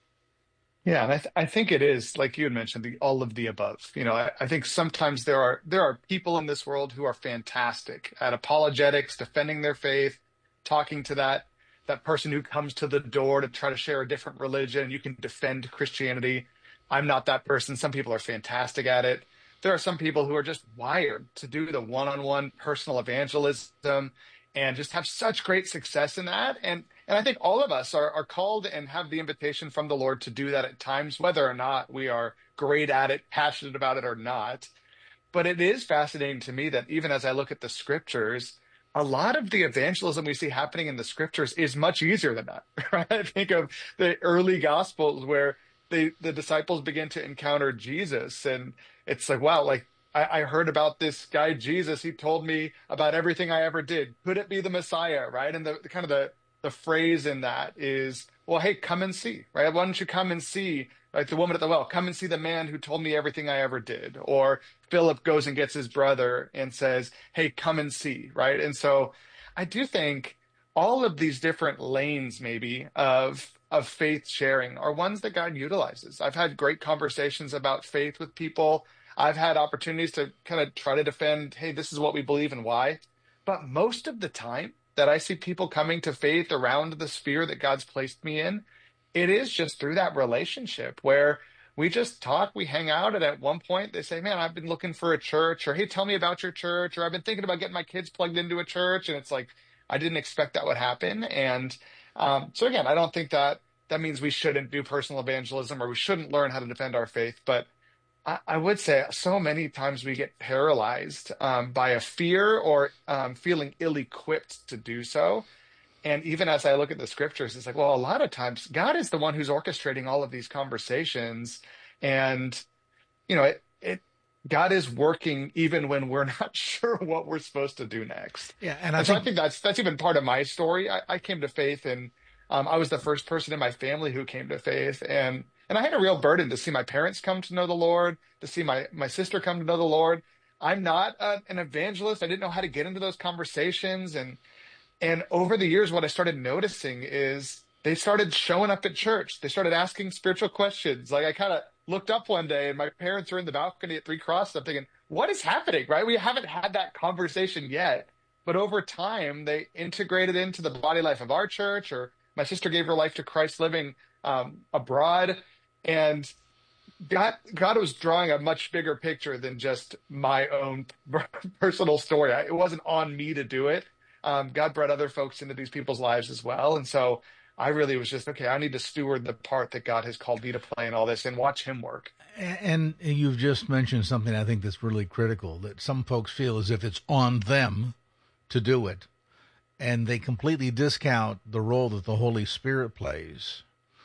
Yeah, and I, th- I think it is, like you had mentioned, the all of the above. You know, I, I think sometimes there are there are people in this world who are fantastic at apologetics, defending their faith, talking to that that person who comes to the door to try to share a different religion. You can defend Christianity. I'm not that person. Some people are fantastic at it. There are some people who are just wired to do the one-on-one personal evangelism and just have such great success in that. And and I think all of us are, are called and have the invitation from the Lord to do that at times, whether or not we are great at it, passionate about it or not. But it is fascinating to me that even as I look at the scriptures, a lot of the evangelism we see happening in the scriptures is much easier than that. Right? I think of the early gospels where they, the disciples begin to encounter Jesus, and it's like, wow, like I, I heard about this guy Jesus. He told me about everything I ever did. Could it be the Messiah? Right? And the, the kind of the the phrase in that is, well, hey, come and see. Right? Why don't you come and see? Like the woman at the well, come and see the man who told me everything I ever did. Or Philip goes and gets his brother and says, hey, come and see, right? And so I do think all of these different lanes maybe of of faith sharing are ones that God utilizes. I've had great conversations about faith with people. I've had opportunities to kind of try to defend, hey, this is what we believe and why. But most of the time that I see people coming to faith around the sphere that God's placed me in, it is just through that relationship where we just talk, we hang out, and at one point they say, man, I've been looking for a church, or hey, tell me about your church, or I've been thinking about getting my kids plugged into a church. And it's like, I didn't expect that would happen. And um, so again, I don't think that that means we shouldn't do personal evangelism or we shouldn't learn how to defend our faith. But I, I would say so many times we get paralyzed um, by a fear or um, feeling ill-equipped to do so. And even as I look at the scriptures, it's like, well, a lot of times God is the one who's orchestrating all of these conversations. And, you know, it, it God is working even when we're not sure what we're supposed to do next. Yeah, and I, and think, so I think that's that's even part of my story. I, I came to faith, and um, I was the first person in my family who came to faith. And and I had a real burden to see my parents come to know the Lord, to see my, my sister come to know the Lord. I'm not a, an evangelist. I didn't know how to get into those conversations. And And over the years, what I started noticing is they started showing up at church. They started asking spiritual questions. Like I kind of looked up one day and my parents are in the balcony at Three Cross. I'm thinking, what is happening, right? We haven't had that conversation yet. But over time, they integrated into the body life of our church, or my sister gave her life to Christ living um, abroad. And God, God was drawing a much bigger picture than just my own personal story. It wasn't on me to do it. Um, God brought other folks into these people's lives as well. And so I really was just, okay, I need to steward the part that God has called me to play in all this and watch him work. And you've just mentioned something I think that's really critical, that some folks feel as if it's on them to do it. And they completely discount the role that the Holy Spirit plays.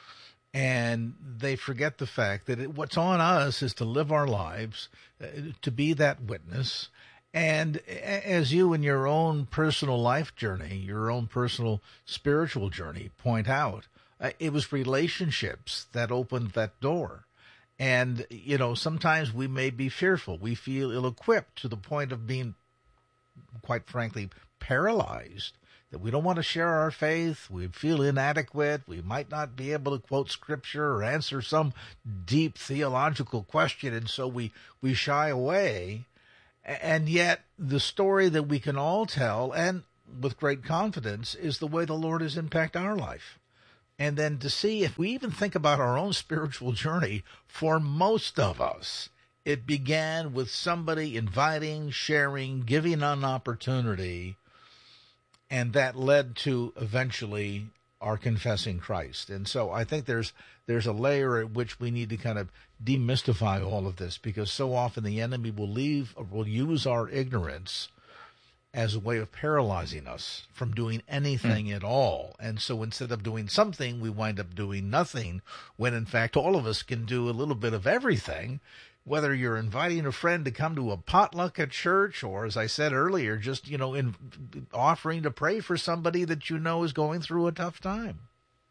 And they forget the fact that it, what's on us is to live our lives, uh, to be that witness, And as you in your own personal life journey, your own personal spiritual journey point out, uh, it was relationships that opened that door. And, you know, sometimes we may be fearful. We feel ill-equipped to the point of being, quite frankly, paralyzed, that we don't want to share our faith. We feel inadequate. We might not be able to quote scripture or answer some deep theological question, and so we, we shy away. And yet the story that we can all tell, and with great confidence, is the way the Lord has impacted our life. And then to see, if we even think about our own spiritual journey, for most of us, it began with somebody inviting, sharing, giving an opportunity, and that led to eventually our confessing Christ. And so I think there's there's a layer at which we need to kind of demystify all of this, because so often the enemy will leave, or will use our ignorance as a way of paralyzing us from doing anything mm. at all. And so instead of doing something, we wind up doing nothing, when in fact all of us can do a little bit of everything, whether you're inviting a friend to come to a potluck at church, or, as I said earlier, just, you know, in offering to pray for somebody that you know is going through a tough time.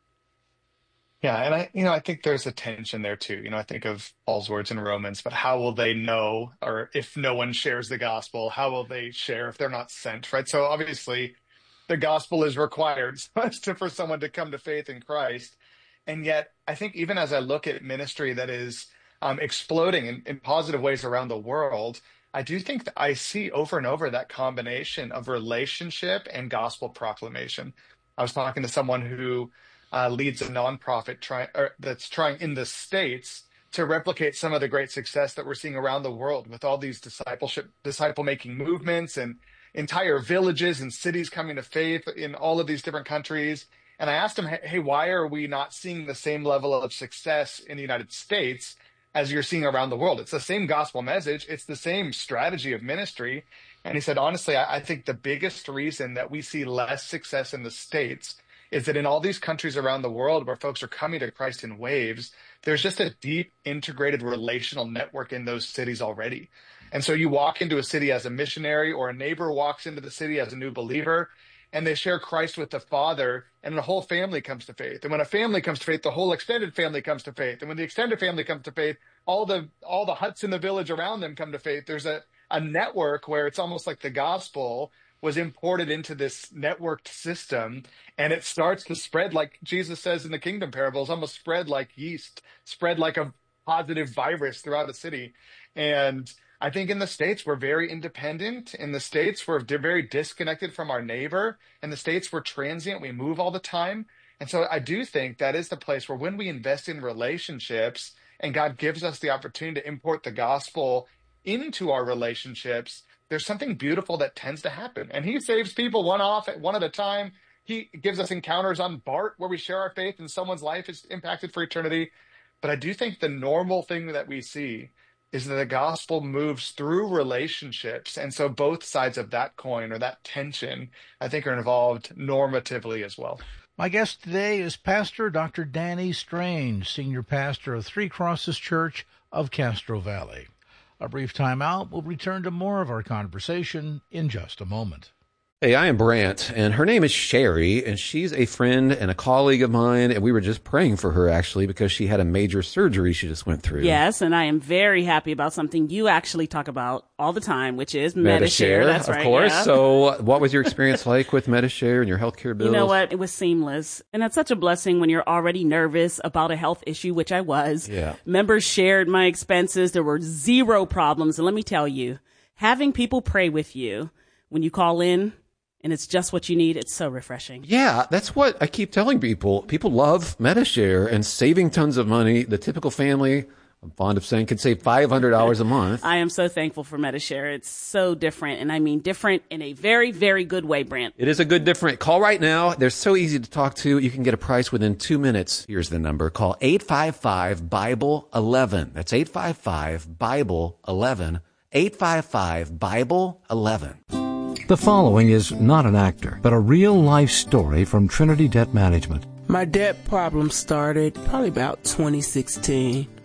Yeah, and I, you know, I think there's a tension there too. You know, I think of Paul's words in Romans, but how will they know, or if no one shares the gospel, how will they share if they're not sent, right? So obviously the gospel is required for someone to come to faith in Christ. And yet I think even as I look at ministry that is um, exploding in, in positive ways around the world, I do think that I see over and over that combination of relationship and gospel proclamation. I was talking to someone who Uh, leads a nonprofit try, or that's trying in the States to replicate some of the great success that we're seeing around the world with all these discipleship, disciple-making movements and entire villages and cities coming to faith in all of these different countries. And I asked him, hey, why are we not seeing the same level of success in the United States as you're seeing around the world? It's the same gospel message. It's the same strategy of ministry. And he said, honestly, I, I think the biggest reason that we see less success in the States is that in all these countries around the world where folks are coming to Christ in waves, there's just a deep integrated relational network in those cities already. And so you walk into a city as a missionary, or a neighbor walks into the city as a new believer, and they share Christ with the Father, and the whole family comes to faith. And when a family comes to faith, the whole extended family comes to faith. And when the extended family comes to faith, all the all the huts in the village around them come to faith. There's a, a network where it's almost like the gospel was imported into this networked system, and it starts to spread, like Jesus says in the kingdom parables, almost spread like yeast, spread like a positive virus throughout a city. And I think in the States, we're very independent. In the States, we're very disconnected from our neighbor. In the States, we're transient. We move all the time. And so I do think that is the place where, when we invest in relationships and God gives us the opportunity to import the gospel into our relationships, there's something beautiful that tends to happen. And he saves people one off at one at a time. He gives us encounters on BART where we share our faith and someone's life is impacted for eternity. But I do think the normal thing that we see is that the gospel moves through relationships. And so both sides of that coin, or that tension, I think are involved normatively as well. My guest today is Pastor Doctor Danny Strange, Senior Pastor of Three Crosses Church of Castro Valley. A brief time out. We'll return to more of our conversation in just a moment. Hey, I am Brant, and her name is Sherry, and she's a friend and a colleague of mine, and we were just praying for her, actually, because she had a major surgery she just went through. Yes, and I am very happy about something you actually talk about all the time, which is Medi-Share. Medi-Share, That's of right, course. yeah. So what was your experience like with Medi-Share and your healthcare bills? You know what? It was seamless. And that's such a blessing when you're already nervous about a health issue, which I was. Yeah. Members shared my expenses. There were zero problems. And let me tell you, having people pray with you when you call in, and it's just what you need, it's so refreshing. Yeah, that's what I keep telling people. People love Medi-Share and saving tons of money. The typical family, I'm fond of saying, could save five hundred dollars a month. I am so thankful for Medi-Share. It's so different, and I mean different in a very, very good way, Brant. It is a good different. Call right now. They're so easy to talk to. You can get a price within two minutes. Here's the number. Call eight five five, Bible eleven. That's eight five five, Bible eleven. eight five five, Bible eleven. The following is not an actor, but a real-life story from Trinity Debt Management. My debt problem started probably about twenty sixteen.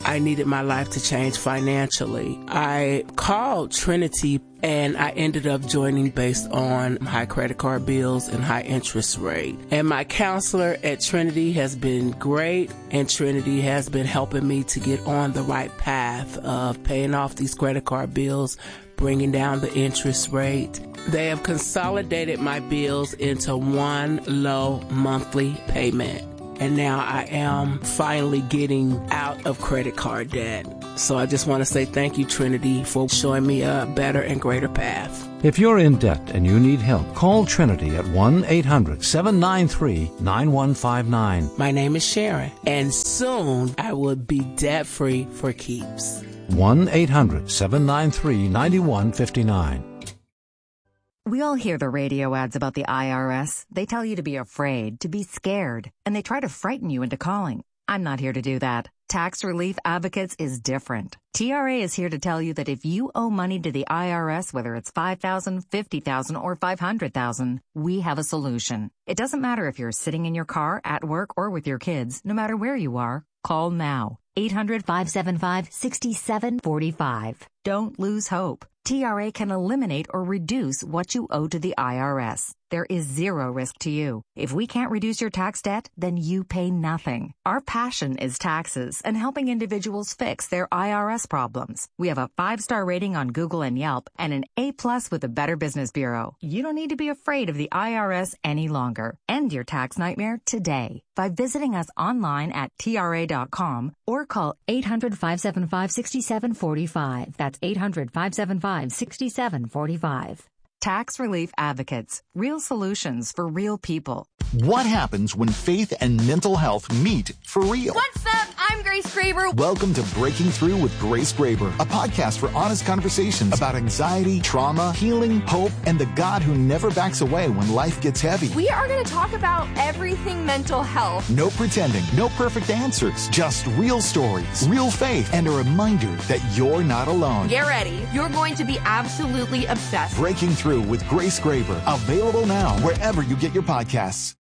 I needed my life to change financially. I called Trinity and I ended up joining based on high credit card bills and high interest rate. And my counselor at Trinity has been great, and Trinity has been helping me to get on the right path of paying off these credit card bills, bringing down the interest rate. They have consolidated my bills into one low monthly payment. And now I am finally getting out of credit card debt. So I just want to say thank you, Trinity, for showing me a better and greater path. If you're in debt and you need help, call Trinity at one eight hundred seven nine three nine one five nine. My name is Sharon, and soon I will be debt-free for keeps. one eight hundred seven nine three nine one five nine. We all hear the radio ads about the I R S. They tell you to be afraid, to be scared, and they try to frighten you into calling. I'm not here to do that. Tax Relief Advocates is different. T R A is here to tell you that if you owe money to the I R S, whether it's five thousand dollars, fifty thousand dollars, or five hundred thousand dollars, we have a solution. It doesn't matter if you're sitting in your car, at work, or with your kids. No matter where you are, call now. eight hundred, five seven five, six seven four five. Don't lose hope. T R A can eliminate or reduce what you owe to the I R S. There is zero risk to you. If we can't reduce your tax debt, then you pay nothing. Our passion is taxes and helping individuals fix their I R S problems. We have a five-star rating on Google and Yelp and an A-plus with the Better Business Bureau. You don't need to be afraid of the I R S any longer. End your tax nightmare today by visiting us online at T R A dot com or call eight hundred, five seven five, six seven four five. That's eight hundred, five seven five, six seven four five. Tax Relief Advocates. Real solutions for real people. What happens when faith and mental health meet for real? What's up? I'm Grace Graber. Welcome to Breaking Through with Grace Graber, a podcast for honest conversations about anxiety, trauma, healing, hope, and the God who never backs away when life gets heavy. We are going to talk about everything mental health. No pretending, no perfect answers, just real stories, real faith, and a reminder that you're not alone. Get ready. You're going to be absolutely obsessed. Breaking Through with Grace Graber, available now wherever you get your podcasts.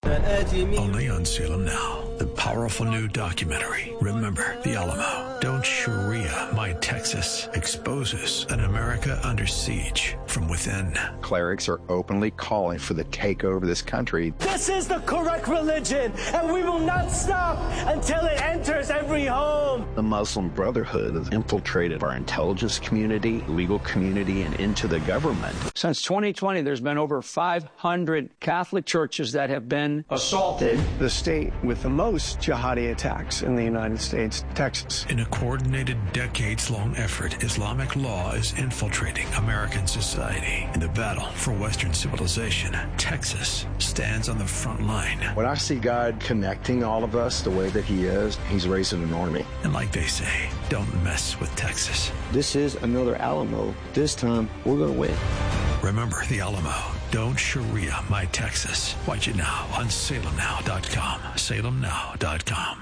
Only on Salem Now, the powerful new documentary, Remember the Alamo. Don't Sharia My Texas exposes an America under siege from within. Clerics are openly calling for the takeover of this country. This is the correct religion, and we will not stop until it enters every home. The Muslim Brotherhood has infiltrated our intelligence community, legal community, and into the government. Since twenty twenty, there's been over five hundred Catholic churches that have been assaulted. The state with the most jihadi attacks in the United States, Texas. In a coordinated, decades-long effort, Islamic law is infiltrating American society. In the battle for Western civilization, Texas stands on the front line. When I see God connecting all of us the way that he is, he's raising an army. And like they say, don't mess with Texas. This is another Alamo. This time, we're going to win. Remember the Alamo. Don't Sharia My Texas. Watch it now on Salem Now dot com. Salem Now dot com.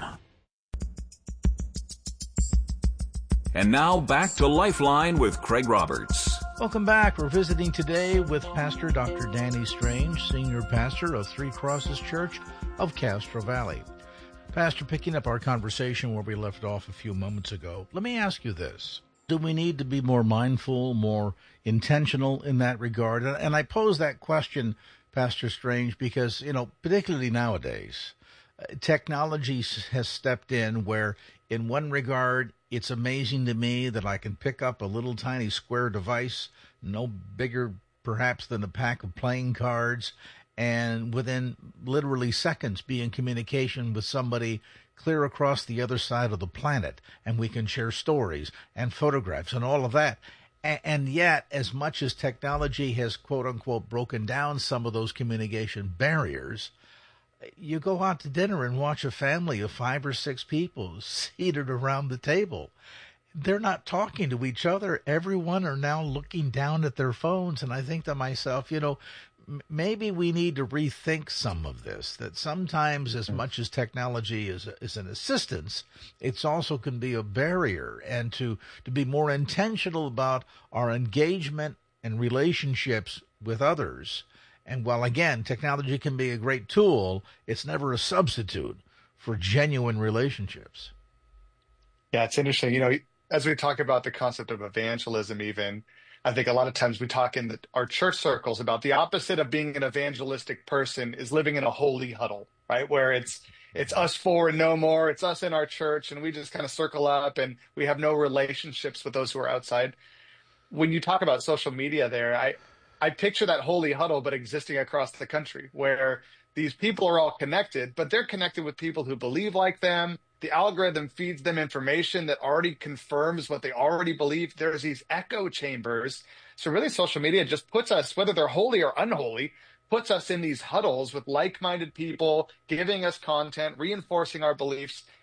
And now back to Lifeline with Craig Roberts. Welcome back. We're visiting today with Pastor Doctor Danny Strange, Senior Pastor of Three Crosses Church of Castro Valley. Pastor, picking up our conversation where we left off a few moments ago, let me ask you this. Do we need to be more mindful, more intentional in that regard? And I pose that question, Pastor Strange, because, you know, particularly nowadays, technology has stepped in where, in one regard, it's amazing to me that I can pick up a little tiny square device, no bigger perhaps than a pack of playing cards, and within literally seconds be in communication with somebody clear across the other side of the planet, and we can share stories and photographs and all of that. A- and yet, as much as technology has, quote-unquote, broken down some of those communication barriers, you go out to dinner and watch a family of five or six people seated around the table. They're not talking to each other. Everyone are now looking down at their phones, and I think to myself, you know, maybe we need to rethink some of this, that sometimes as much as technology is, is an assistance, it also can be a barrier, and to, to be more intentional about our engagement and relationships with others. And while, again, technology can be a great tool, it's never a substitute for genuine relationships. Yeah, it's interesting. You know, as we talk about the concept of evangelism, even, I think a lot of times we talk in the, our church circles about the opposite of being an evangelistic person is living in a holy huddle, right? Where it's it's us four and no more. It's us in our church, and we just kind of circle up, and we have no relationships with those who are outside. When you talk about social media there, I, I picture that holy huddle, but existing across the country, where these people are all connected, but they're connected with people who believe like them. The algorithm feeds them information that already confirms what they already believe. There's these echo chambers. So really social media just puts us, whether they're holy or unholy, puts us in these huddles with like-minded people, giving us content, reinforcing our beliefs.